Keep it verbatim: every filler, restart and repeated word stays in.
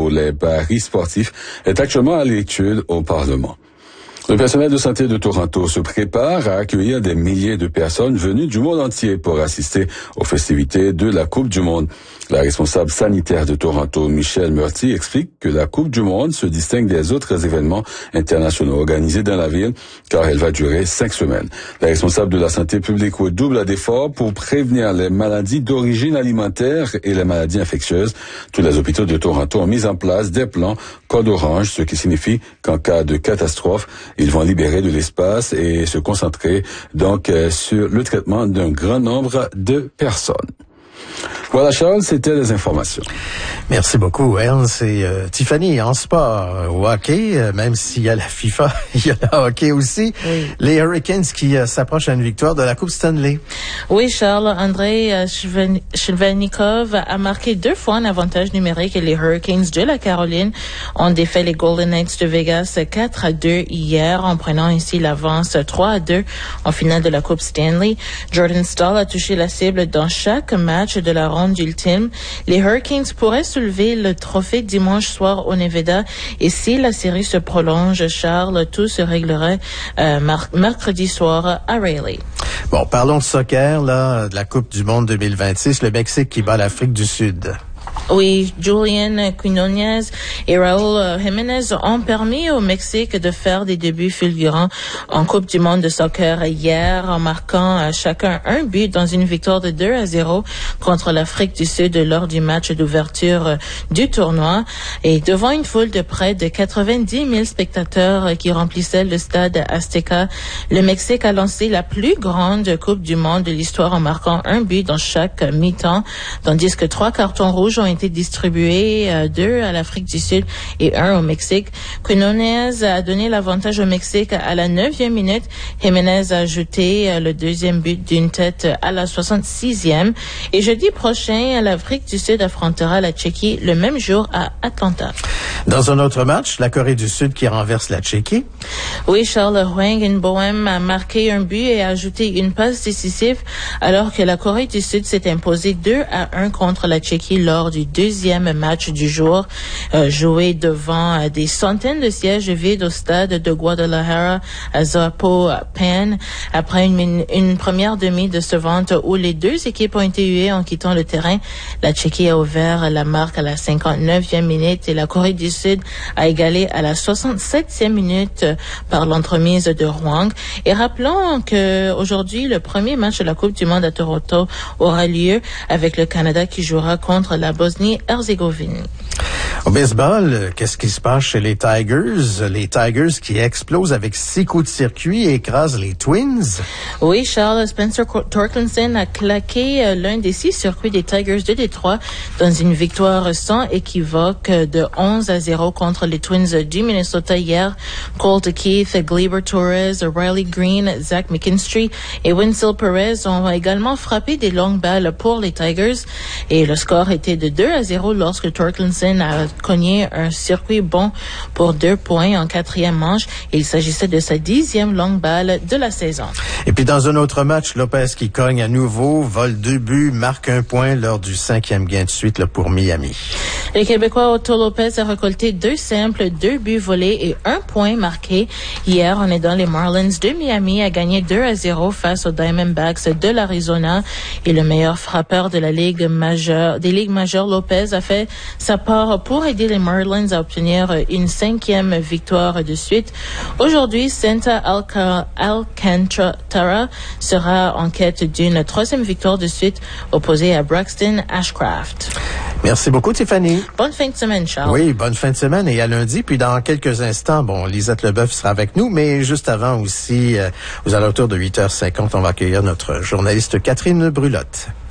pour les paris sportifs est actuellement à l'étude au Parlement. Le personnel de santé de Toronto se prépare à accueillir des milliers de personnes venues du monde entier pour assister aux festivités de la Coupe du Monde. La responsable sanitaire de Toronto, Michelle Murty, explique que la Coupe du Monde se distingue des autres événements internationaux organisés dans la ville car elle va durer cinq semaines. La responsable de la santé publique redouble d'efforts pour prévenir les maladies d'origine alimentaire et les maladies infectieuses. Tous les hôpitaux de Toronto ont mis en place des plans code orange, ce qui signifie qu'en cas de catastrophe, ils vont libérer de l'espace et se concentrer donc euh, sur le traitement d'un grand nombre de personnes. Voilà, Charles, c'était les informations. Merci beaucoup, Ernst et euh, Tiffany. En sport, au hockey, euh, même s'il y a la FIFA, il y a le hockey aussi. Oui. Les Hurricanes qui euh, s'approchent à une victoire de la Coupe Stanley. Oui, Charles, Andrei euh, Shvelnikov a marqué deux fois un avantage numérique et les Hurricanes de la Caroline ont défait les Golden Knights de Vegas quatre à deux hier en prenant ainsi l'avance trois à deux en finale de la Coupe Stanley. Jordan Staal a touché la cible dans chaque match de la ronde ultime. Les Hurricanes pourraient soulever le trophée dimanche soir au Nevada et si la série se prolonge, Charles, tout se réglerait euh, mar- mercredi soir à Raleigh. Bon, parlons de soccer, là, de la Coupe du Monde deux mille vingt-six, le Mexique qui bat l'Afrique du Sud. Oui, Julian Quinones et Raúl Jiménez ont permis au Mexique de faire des débuts fulgurants en Coupe du monde de soccer hier en marquant chacun un but dans une victoire de deux à zéro contre l'Afrique du Sud lors du match d'ouverture du tournoi. Et devant une foule de près de quatre-vingt-dix mille spectateurs qui remplissaient le stade Azteca, le Mexique a lancé la plus grande Coupe du monde de l'histoire en marquant un but dans chaque mi-temps, tandis que trois cartons rouges ont été distribués, euh, deux à l'Afrique du Sud et un au Mexique. Quinones a donné l'avantage au Mexique à la neuvième minute. Jiménez a ajouté euh, le deuxième but d'une tête à la soixante-sixième. Et jeudi prochain, l'Afrique du Sud affrontera la Tchéquie le même jour à Atlanta. Dans un autre match, la Corée du Sud qui renverse la Tchéquie. Oui, Charles Hwang In-boem a marqué un but et a ajouté une passe décisive alors que la Corée du Sud s'est imposée deux à un contre la Tchéquie lors du deuxième match du jour, euh, joué devant euh, des centaines de sièges vides au stade de Guadalajara à Zapopan. Après une, une première demi de ce vente où les deux équipes ont été huées en quittant le terrain, la Tchéquie a ouvert la marque à la cinquante-neuvième minute et la Corée du Sud a égalé à la soixante-septième minute par l'entremise de Hwang. Et rappelons que aujourd'hui, le premier match de la Coupe du monde à Toronto aura lieu avec le Canada qui jouera contre la Bosnie-Herzégovine. Au baseball, qu'est-ce qui se passe chez les Tigers? Les Tigers qui explosent avec six coups de circuit et écrasent les Twins. Oui, Charles, Spencer Torkelson a claqué euh, l'un des six circuits des Tigers de Détroit dans une victoire sans équivoque de onze à zéro contre les Twins du Minnesota hier. Colt Keith, Gleyber Torres, Riley Green, Zach McKinstry et Winsel Perez ont également frappé des longues balles pour les Tigers et le score était de deux à zéro lorsque Torkelson a cogné un circuit bon pour deux points en quatrième manche. Il s'agissait de sa dixième longue balle de la saison. Et puis dans un autre match, Lopez qui cogne à nouveau, vole deux buts, marque un point lors du cinquième gain de suite là, pour Miami. Le Québécois Otto Lopez a récolté deux simples, deux buts volés et un point marqué. Hier, en aidant les Marlins de Miami à gagner deux à zéro face aux Diamondbacks de l'Arizona. Et le meilleur frappeur de la Ligue majeure, des Ligues majeures, Lopez, a fait sa part pour aider les Marlins à obtenir une cinquième victoire de suite. Aujourd'hui, Santa Alca- Alcantara sera en quête d'une troisième victoire de suite opposée à Braxton Ashcraft. Merci beaucoup, Tiffany. Bonne fin de semaine, Charles. Oui, bonne fin de semaine et à lundi. Puis dans quelques instants, bon, Lisette Leboeuf sera avec nous, mais juste avant aussi, euh, aux alentours de huit heures cinquante, on va accueillir notre journaliste Catherine Brulotte.